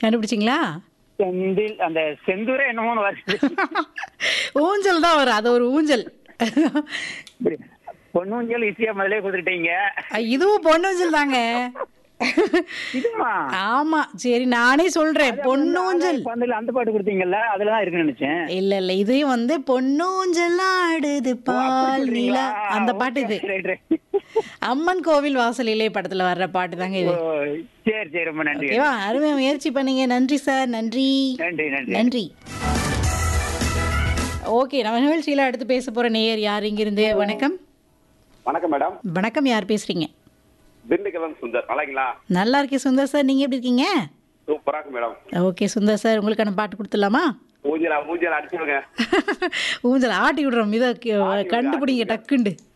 கண்டுபிடிச்சிங்களா? செந்தில் அந்த செந்தூரே என்னமோன்னு வருது. ஊஞ்சல் தான் வரும். அது ஒரு ஊஞ்சல். பொன்னூஞ்சல் ஈஸியா முதலே கொடுத்துட்டீங்க. இதுவும் பொன்னூஞ்சல் தாங்க. இதுமா ஆமா. சரி நானே சொல்றேன். பொன்னூஞ்சல். பந்தல் அந்த பாட்டு கொடுத்தீங்கல்ல அதுலதான் இருக்குன்னு நினைச்சேன். இல்ல இல்ல இதையும் வந்து பொன்னூஞ்சல் ஆடுது பால் நிலா அந்த பாட்டு இது. Right right. அம்மன் கோவில் வாசலிலே படத்துல வர்ற பாட்டு தாங்க இது. சரி சரி ரொம்ப நன்றி. ஓகேவா? அருமையா முயற்சி பண்ணீங்க. நன்றி சார். நன்றி நன்றி நன்றி. நன்றி. ஓகே, நம்ம நிகழ்ச்சியில அடுத்து பேச போற நேயர் யார் இங்கிருந்து? வணக்கம். வணக்கம் மேடம். வணக்கம், யார் பேசுறீங்க? திண்டுக்கல் சுந்தர். நல்லாங்களா? நல்லா இருக்கேன் சுந்தர் சார், நீங்க எப்படி இருக்கீங்க? சூப்பரா இருக்கு மேடம். ஓகே சுந்தர் சார், உங்களுக்கான பாட்டு கொடுத்துடலாமா? மூஞ்சல அடிச்சுடுங்க. ஊஞ்சல் ஆட்டி விடுறோம். இதை கண்டுபிடிங்க டக்குண்டு.